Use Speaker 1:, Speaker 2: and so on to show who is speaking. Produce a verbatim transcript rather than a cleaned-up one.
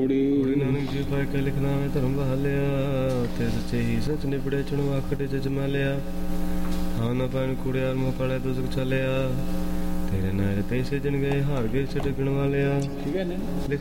Speaker 1: ਪੌੜੀ ਨਾਨਕ ਜੀ ਪਾਇ ਕੇ ਲਿਖਣਾ ਮੈਂ ਧਰਮ ਬਹਾਲਿਆ ਤੇ ਸੱਚੇ ਹੀ ਸੱਚ ਨਿਬੜੇ ਚਣੋ ਆਖੜੇ ਚ ਜਮਾ ਲਿਆ ਹਾਂ ਨਾ ਪੈਣ ਕੁੜਿਆਰ ਮੂੰਹ ਕਾਲੇ ਦੁਜ਼ਕ ਚੱਲਿਆ ਤੇਰੇ ਨਾਲ ਪੈਸੇ ਜਣ ਗਏ ਹਾਰ ਗਏ ਛਡਕਣ ਵਾਲਿਆ
Speaker 2: ਠੀਕ ਹੈ ਨਾ
Speaker 1: ਲਿਖ